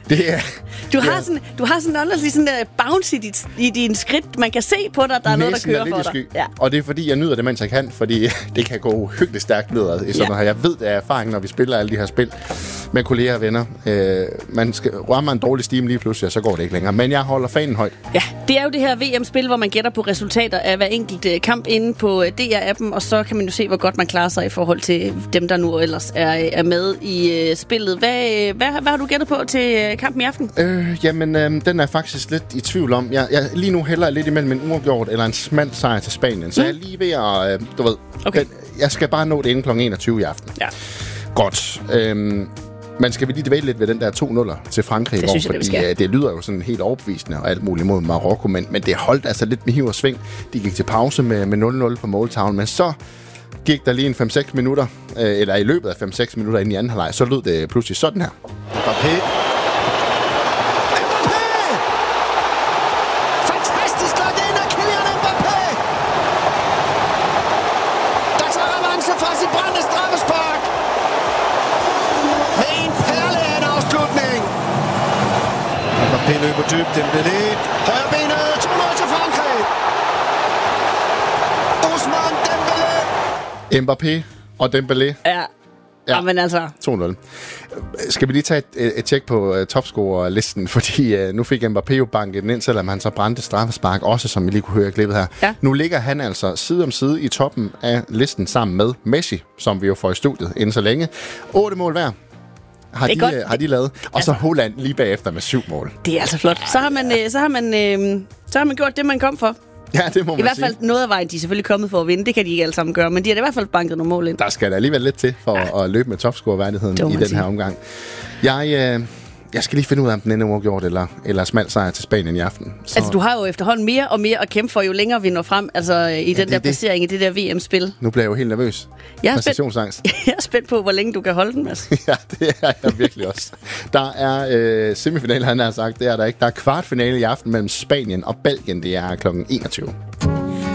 Det er... Du har sådan underlig sådan der bounce i din skridt. Man kan se på dig, der er noget, der kører for dig. Ja. Og det er fordi, jeg nyder det, mens jeg kan, fordi det kan gå uhyggeligt stærkt nedad i sådan noget her. Jeg ved, det er erfaring, når vi spiller alle de her spil med kolleger og venner. Man skal ramme en dårlig stime lige pludselig, og så går det ikke længere. Men jeg holder fanen højt. Ja, det er jo det her VM-spil, hvor man gætter på resultater af hver enkelt kamp inde på DR-appen, og så kan man jo se, hvor godt man klarer sig i forhold til dem, der nu ellers er med i spillet. Hvad har du gættet på til kampen i aften? Den er faktisk lidt i tvivl om. Jeg lige nu hælder lidt imellem en uafgjort eller en smal sejr til Spanien. Så jeg er lige ved at... Okay. Jeg skal bare nå det inden kl. 21 i aften. Ja. Godt. Men skal vi lige dvæle lidt ved den der 2-0'er til Frankrig i går? Fordi det lyder jo sådan helt overbevisende og alt muligt mod Marokko, men det holdt altså lidt med hiv og sving. De gik til pause med 0-0 på måltavlen, men så gik der lige en 5-6 minutter, eller i løbet af 5-6 minutter inden i anden halvleg, så lød det pludselig sådan her. Mbappé. Fantastisk lagt ind af Kylian Mbappé. Der tager revanche fra sit brændende straffespark. Med en perle af en afslutning. Mbappé løber dybt. Dembélé. Højre benet. 2-0 til Frankrig. Ousmane Dembélé. Mbappé og Dembélé. Ja, men altså... 2-0. Skal vi lige tage et tjek på topscorer-listen, fordi nu fik Mbappé jo banket den ind, selvom han så brændte straffespark, også som vi lige kunne høre klippet her. Ja. Nu ligger han altså side om side i toppen af listen sammen med Messi, som vi jo får i studiet inden så længe. 8 mål hver har de lavet, og så Haaland lige bagefter med 7 mål. Det er altså flot. Så har man gjort det, man kom for. Ja, det må man sige. I hvert fald noget af vejen, de er selvfølgelig kommet for at vinde. Det kan de ikke alle sammen gøre, men de har i hvert fald banket nogle mål ind. Der skal der alligevel lidt til for at løbe med topscorer-værdigheden i den her omgang. Jeg skal lige finde ud af, om den ender uafgjort eller smal sejr til Spanien i aften. Så... Altså, du har jo efterhånden mere og mere at kæmpe for, jo længere vi når frem i den der placering, i det der VM-spil. Nu bliver jeg jo helt nervøs. Jeg er spændt på, hvor længe du kan holde den, Mads. Ja, det er jeg virkelig også. Der er semifinale, han har sagt. Det er der ikke. Der er kvartfinale i aften mellem Spanien og Belgien. Det er kl. 21.